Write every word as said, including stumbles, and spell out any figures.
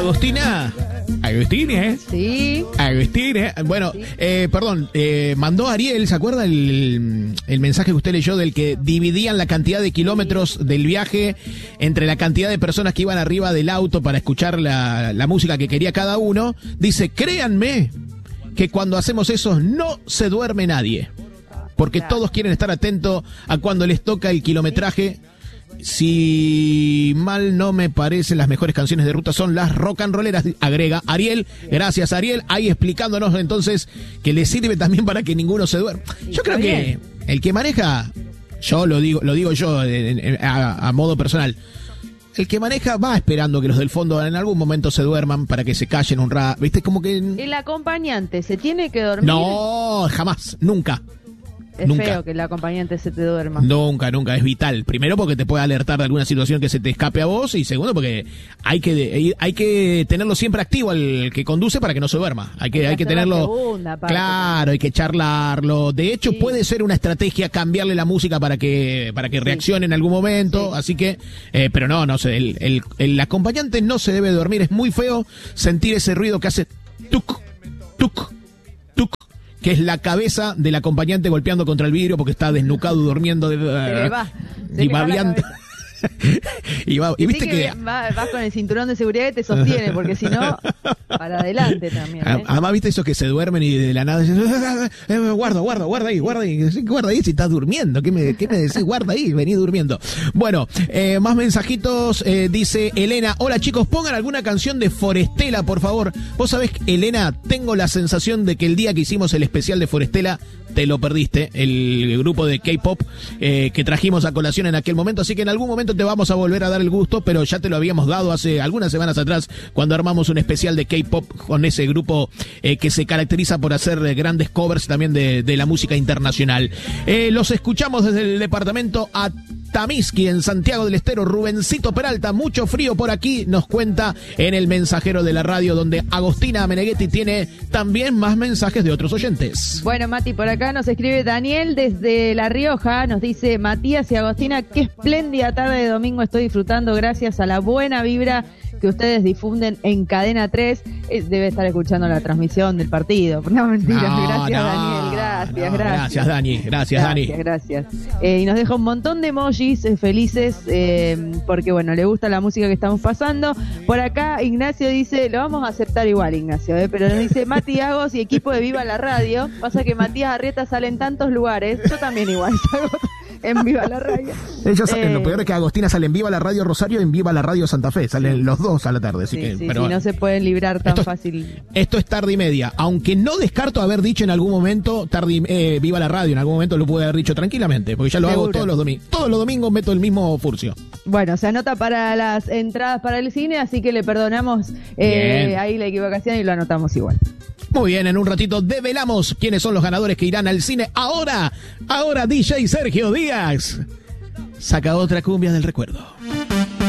Agostina. Agustina, ¿eh? Sí. Agustina. Bueno, sí. eh, perdón, eh, mandó Ariel, ¿se acuerda el, el mensaje que usted leyó del que dividían la cantidad de kilómetros del viaje entre la cantidad de personas que iban arriba del auto para escuchar la, la música que quería cada uno? Dice, créanme que cuando hacemos eso no se duerme nadie, porque claro, todos quieren estar atentos a cuando les toca el kilometraje. Si mal no me parecen, las mejores canciones de ruta son las rock and rolleras, agrega Ariel. Gracias, Ariel, ahí explicándonos entonces que le sirve también para que ninguno se duerma. Yo creo que el que maneja, yo lo digo, lo digo yo a, a modo personal, el que maneja va esperando que los del fondo en algún momento se duerman para que se callen un rato, ¿viste? Como que el acompañante se tiene que dormir. No, jamás, nunca. Es nunca. Feo que el acompañante se te duerma. Nunca, nunca, es vital. Primero porque te puede alertar de alguna situación que se te escape a vos, y segundo porque hay que hay que tenerlo siempre activo al que conduce para que no se duerma. Hay que hay, hay que tenerlo segunda, claro, hay que charlarlo. De hecho, sí, puede ser una estrategia cambiarle la música para que para que reaccione, sí, en algún momento, sí, así que eh, pero no, no sé, el, el el acompañante no se debe dormir, es muy feo sentir ese ruido que hace tuc tuc tuc, que es la cabeza del acompañante golpeando contra el vidrio porque está desnucado durmiendo de, se le va, se y le va babiando. y, va, y viste que, que vas va con el cinturón de seguridad que te sostiene, porque si no, para adelante también, ¿eh? Además, viste esos que se duermen y de la nada dicen, guarda, guarda, guarda ahí, guarda ahí, guarda ahí si estás durmiendo, ¿qué me, qué me decís? Guarda ahí, vení durmiendo. Bueno, eh, más mensajitos, eh, dice Elena, hola chicos, pongan alguna canción de Forestela, por favor. Vos sabés, Elena, tengo la sensación de que el día que hicimos el especial de Forestela, te lo perdiste, el grupo de K-pop eh, que trajimos a colación en aquel momento, así que en algún momento te vamos a volver a dar el gusto, pero ya te lo habíamos dado hace algunas semanas atrás cuando armamos un especial de K-pop con ese grupo eh, que se caracteriza por hacer eh, grandes covers también de, de la música internacional. Eh, los escuchamos desde el departamento Atamisqui en Santiago del Estero. Rubencito Peralta, mucho frío por aquí, nos cuenta en el mensajero de la radio, donde Agostina Meneghetti tiene también más mensajes de otros oyentes. Bueno, Mati, por acá nos escribe Daniel desde La Rioja, nos dice, Matías y Agostina, qué espléndida tarde de domingo estoy disfrutando gracias a la buena vibra que ustedes difunden en Cadena tres. Eh, debe estar escuchando la transmisión del partido. No, mentira. No, gracias, no, Daniel. Gracias, no, gracias. Gracias, Dani. Gracias, Dani. Gracias, gracias. Eh, y nos deja un montón de emojis eh, felices eh, porque, bueno, le gusta la música que estamos pasando. Por acá, Ignacio dice, lo vamos a aceptar igual, Ignacio, eh, pero nos dice, Mati Agos y equipo de Viva la Radio. Pasa que Matías Arrieta sale en tantos lugares. Yo también igual salgo en Viva la Radio. Ellos, eh, lo peor es que Agostina sale en Viva la Radio Rosario y en Viva la Radio Santa Fe. Salen sí, los dos a la tarde. Así sí, que, sí, pero, sí, no se pueden librar tan esto, fácil. Esto es tarde y media. Aunque no descarto haber dicho en algún momento tarde y, eh, Viva la Radio. En algún momento lo pude haber dicho tranquilamente. Porque ya lo Seguro. hago todos los domingos. Todos los domingos meto el mismo furcio. Bueno, se anota para las entradas para el cine. Así que le perdonamos eh, ahí la equivocación y lo anotamos igual. Muy bien, en un ratito develamos quiénes son los ganadores que irán al cine. Ahora, ahora D J Sergio Díaz saca otra cumbia del recuerdo.